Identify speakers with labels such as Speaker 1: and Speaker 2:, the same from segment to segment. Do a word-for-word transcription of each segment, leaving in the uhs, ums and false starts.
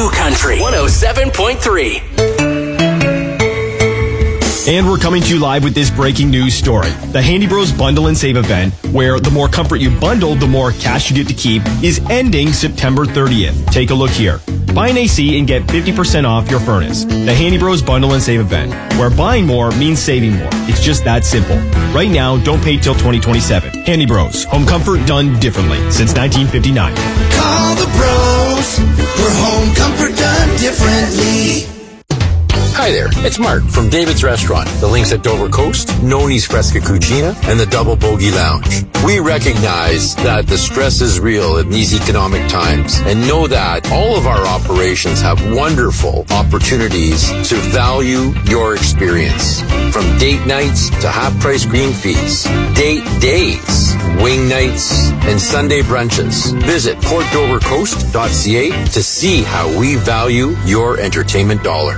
Speaker 1: New Country one oh seven point three.
Speaker 2: And we're coming to you live with this breaking news story. The Handy Bros Bundle and Save event, where the more comfort you bundle, the more cash you get to keep, is ending September thirtieth. Take a look here. Buy an A C and get fifty percent off your furnace. The Handy Bros Bundle and Save event, where buying more means saving more. It's just that simple. Right now, don't pay till twenty twenty-seven. Handy Bros. Home comfort done differently since nineteen fifty-nine.
Speaker 3: Call the bros for home comfort done differently.
Speaker 4: Hi there, it's Mark from David's Restaurant, the links at Dover Coast, Noni's Fresca Cucina, and the Double Bogey Lounge. We recognize that the stress is real in these economic times and know that all of our operations have wonderful opportunities to value your experience. From date nights to half-price green fees, date days, wing nights, and Sunday brunches. Visit port dover coast dot c a to see how we value your entertainment dollar.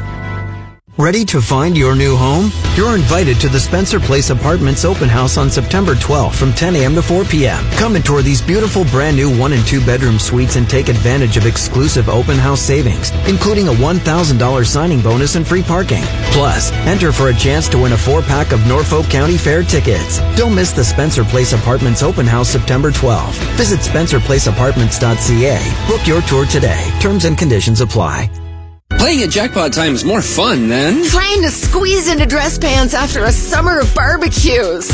Speaker 5: Ready to find your new home? You're invited to the Spencer Place Apartments Open House on September twelfth from ten a.m. to four p.m. Come and tour these beautiful brand new one and two bedroom suites and take advantage of exclusive open house savings, including a one thousand dollars signing bonus and free parking. Plus, enter for a chance to win a four pack of Norfolk County Fair tickets. Don't miss the Spencer Place Apartments Open House September twelfth. Visit spencer place apartments dot c a. Book your tour today. Terms and conditions apply.
Speaker 6: Playing at Jackpot Time is more fun than
Speaker 7: trying to squeeze into dress pants after a summer of barbecues.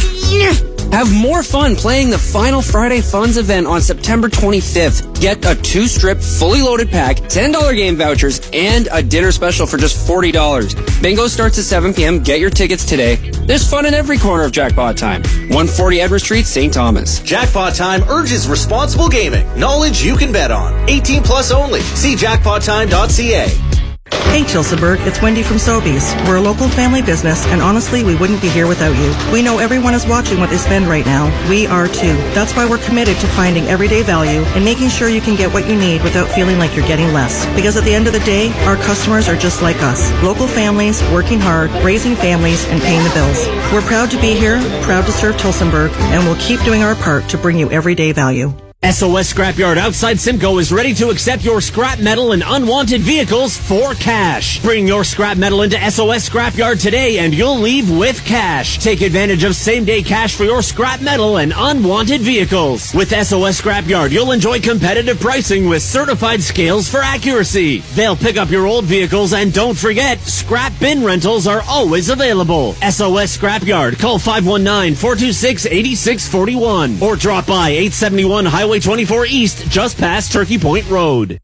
Speaker 6: Have more fun playing the Final Friday Funds event on September twenty-fifth. Get a two-strip, fully loaded pack, ten dollars game vouchers, and a dinner special for just forty dollars. Bingo starts at seven p.m. Get your tickets today. There's fun in every corner of Jackpot Time. one forty Edward Street, Saint Thomas.
Speaker 8: Jackpot Time urges responsible gaming. Knowledge you can bet on. eighteen plus only. See jackpot time dot c a.
Speaker 9: Hey Chilseberg, it's Wendy from Sobeys. We're a local family business, and honestly, we wouldn't be here without you. We know everyone is watching what they spend right now. We are too. That's why we're committed to finding everyday value and making sure you can get what you need without feeling like you're getting less. Because at the end of the day, our customers are just like us. Local families, working hard, raising families, and paying the bills. We're proud to be here, proud to serve Tillsonburg, and we'll keep doing our part to bring you everyday value.
Speaker 10: S O S Scrapyard outside Simcoe is ready to accept your scrap metal and unwanted vehicles for cash. Bring your scrap metal into S O S Scrapyard today and you'll leave with cash. Take advantage of same-day cash for your scrap metal and unwanted vehicles. With S O S Scrapyard, you'll enjoy competitive pricing with certified scales for accuracy. They'll pick up your old vehicles, and don't forget, scrap bin rentals are always available. S O S Scrapyard. Call five one nine, four two six, eight six four one or drop by eight seventy-one Highway twenty-four East, just past Turkey Point Road.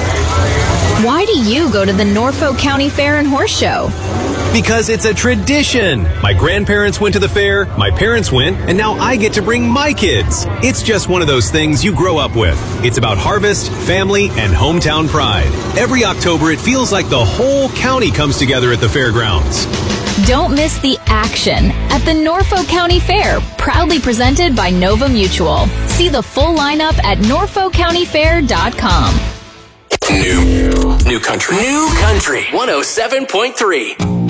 Speaker 11: Why do you go to the Norfolk County Fair and Horse Show?
Speaker 12: Because it's a tradition. My grandparents went to the fair, my parents went, and now I get to bring my kids. It's just one of those things you grow up with. It's about harvest, family, and hometown pride. Every October, it feels like the whole county comes together at the fairgrounds.
Speaker 11: Don't miss the action at the Norfolk County Fair, proudly presented by Nova Mutual. See the full lineup at norfolk county fair dot com.
Speaker 1: New, new country. New country. one oh seven point three.